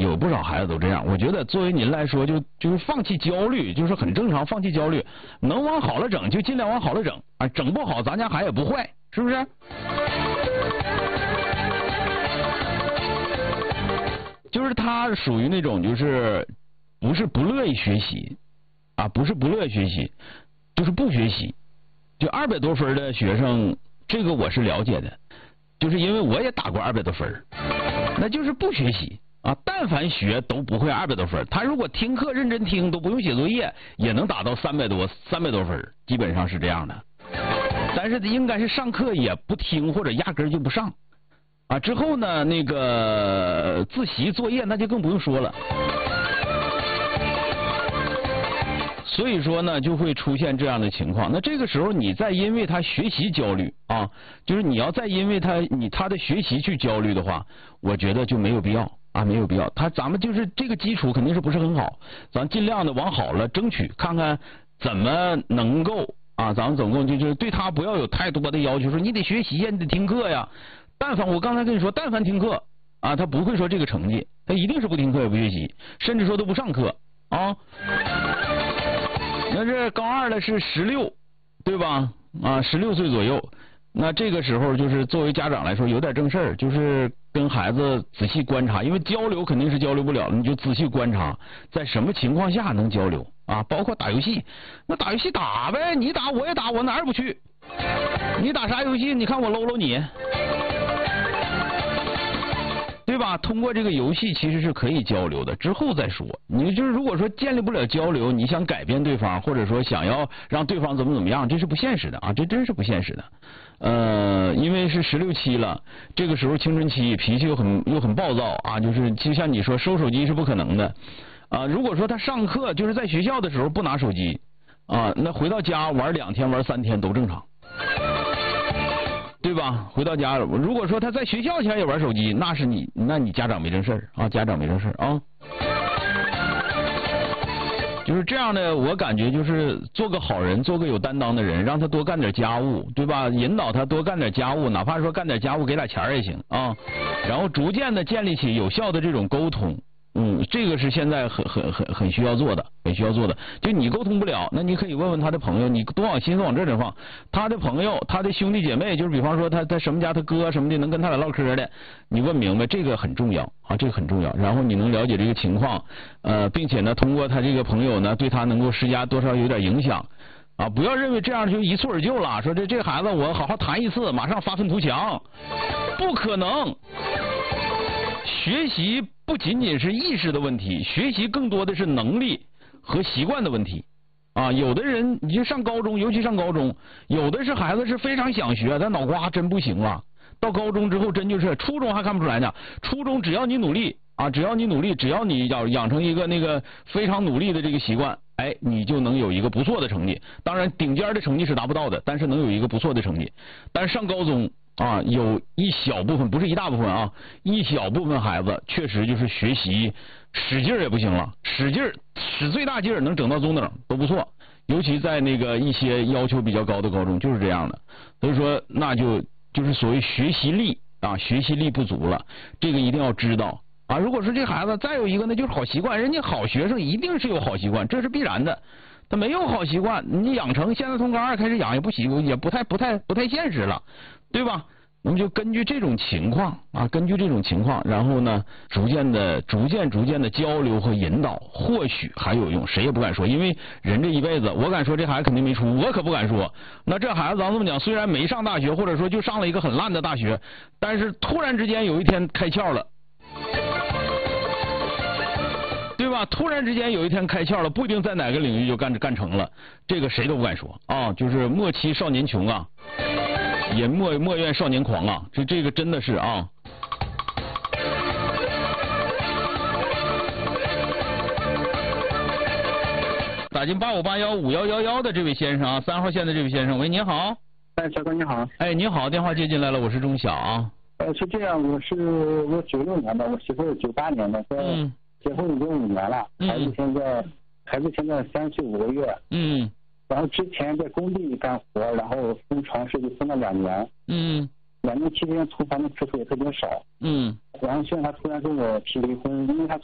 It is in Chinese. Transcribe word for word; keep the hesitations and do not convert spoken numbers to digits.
有不少孩子都这样。我觉得作为您来说，就就是放弃焦虑，就是很正常，放弃焦虑，能往好了整就尽量往好了整啊，整不好咱家孩子也不坏，是不是？就是他属于那种就是不是不乐意学习啊，不是不乐意学习，就是不学习。就二百多分的学生，这个我是了解的，就是因为我也打过二百多分，那就是不学习啊，但凡学都不会二百多分。他如果听课认真听，都不用写作业，也能达到三百多三百多分，基本上是这样的。但是应该是上课也不听，或者压根就不上啊。之后呢，那个自习作业那就更不用说了。所以说呢，就会出现这样的情况。那这个时候，你再因为他学习焦虑啊，就是你要再因为他你他的学习去焦虑的话，我觉得就没有必要啊，没有必要。他咱们就是这个基础肯定是不是很好，咱尽量的往好了争取，看看怎么能够啊，咱们总共就是对他不要有太多的要求，说你得学习呀，你得听课呀。但凡我刚才跟你说，但凡听课啊，他不会说这个成绩，他一定是不听课也不学习，甚至说都不上课啊。那这高二的是十六，对吧？啊，十六岁左右。那这个时候就是作为家长来说有点正事儿，就是跟孩子仔细观察，因为交流肯定是交流不了，你就仔细观察在什么情况下能交流啊，包括打游戏。那打游戏打呗，你打我也打，我哪儿也不去。你打啥游戏？你看我搂搂你。对吧？通过这个游戏其实是可以交流的，之后再说。你就是如果说建立不了交流，你想改变对方，或者说想要让对方怎么怎么样，这是不现实的啊，这真是不现实的。呃，因为是十六七了，这个时候青春期，脾气又很又很暴躁啊，就是就像你说收手机是不可能的啊。如果说他上课就是在学校的时候不拿手机啊，那回到家玩两天玩三天都正常。对吧？回到家，如果说他在学校前也玩手机，那是你，那你家长没正事儿啊，家长没正事儿啊。就是这样的，我感觉就是做个好人，做个有担当的人，让他多干点家务，对吧？引导他多干点家务，哪怕说干点家务给点钱也行啊。然后逐渐的建立起有效的这种沟通。嗯，这个是现在很很很很需要做的，很需要做的。就你沟通不了，那你可以问问他的朋友，你多往心思往这儿放。他的朋友，他的兄弟姐妹，就是比方说他他什么家他哥什么的，能跟他俩唠嗑的，你问明白，这个很重要啊，这个很重要。然后你能了解这个情况，呃，并且呢，通过他这个朋友呢，对他能够施加多少有点影响。啊，不要认为这样就一蹴而就了，说这这孩子我好好谈一次，马上发愤图强，不可能。学习不仅仅是意识的问题，学习更多的是能力和习惯的问题啊。有的人你就上高中，尤其上高中，有的是孩子是非常想学，但脑瓜真不行了。到高中之后真就是初中还看不出来呢，初中只要你努力啊，只要你努力，只要你要养成一个那个非常努力的这个习惯，哎，你就能有一个不错的成绩。当然顶尖的成绩是达不到的，但是能有一个不错的成绩。但是上高中啊，有一小部分，不是一大部分啊，一小部分孩子确实就是学习使劲也不行了，使劲使最大劲儿能整到中等都不错，尤其在那个一些要求比较高的高中就是这样的。所以说那就就是所谓学习力啊，学习力不足了，这个一定要知道啊。如果说这孩子再有一个呢，就是好习惯，人家好学生一定是有好习惯，这是必然的。他没有好习惯，你养成现在从高二开始养也不习惯，也不太不太不太现实了，对吧？我们就根据这种情况啊，根据这种情况，然后呢，逐渐的、逐渐、逐渐的交流和引导，或许还有用。谁也不敢说，因为人这一辈子，我敢说这孩子肯定没出，我可不敢说。那这孩子咱这么讲，虽然没上大学，或者说就上了一个很烂的大学，但是突然之间有一天开窍了。对吧？突然之间有一天开窍了，不一定在哪个领域就干干成了，这个谁都不敢说啊。就是莫欺少年穷啊，也莫莫怨少年狂啊。这这个真的是啊。打进八五八幺五幺幺幺的这位先生啊，三号线的这位先生，喂，你好。 哎，小哥你好。 哎，你好，电话接进来了，我是钟晓啊。 呃，是这样，我是我九六年的，我媳妇是九八年的，嗯。结婚已经五年了，孩子现在、嗯、孩子现在三岁五个月， 嗯， 然后之前在工地干活，然后分床事就分了两年， 嗯， 两年期间厨房的次数也特别少， 嗯， 然后现在他突然跟我提离婚，因为他